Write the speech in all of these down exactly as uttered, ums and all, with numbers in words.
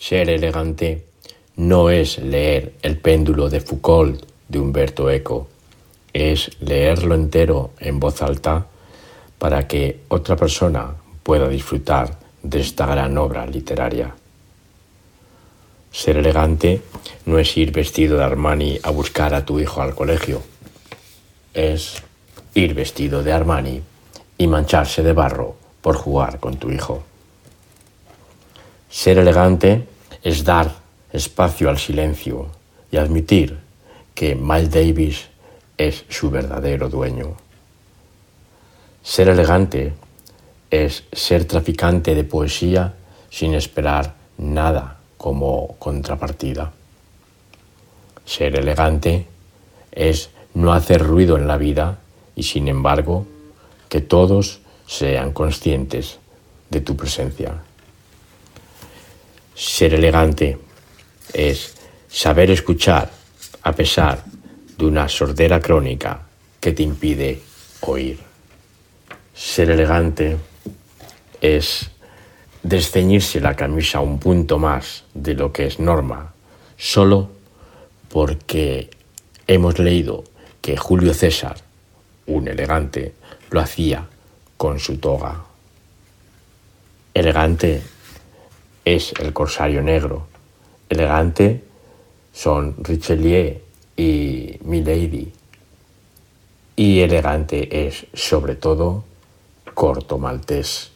Ser elegante no es leer El péndulo de Foucault de Umberto Eco, es leerlo entero en voz alta para que otra persona pueda disfrutar de esta gran obra literaria. Ser elegante no es ir vestido de Armani a buscar a tu hijo al colegio, es ir vestido de Armani y mancharse de barro por jugar con tu hijo. Ser elegante es dar espacio al silencio y admitir que Miles Davis es su verdadero dueño. Ser elegante es ser traficante de poesía sin esperar nada como contrapartida. Ser elegante es no hacer ruido en la vida y, sin embargo, que todos sean conscientes de tu presencia. Ser elegante es saber escuchar a pesar de una sordera crónica que te impide oír. Ser elegante es desceñirse la camisa un punto más de lo que es norma, solo porque hemos leído que Julio César, un elegante, lo hacía con su toga. Elegante es el corsario negro. Elegante son Richelieu y Milady. Y elegante es, sobre todo, Corto Maltés.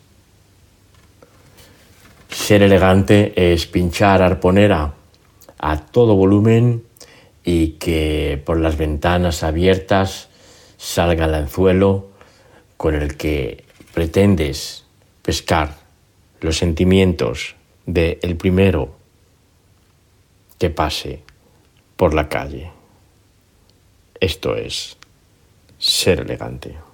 Ser elegante es pinchar arponera a todo volumen y que por las ventanas abiertas salga el anzuelo con el que pretendes pescar los sentimientos del primero que pase por la calle. Esto es ser elegante.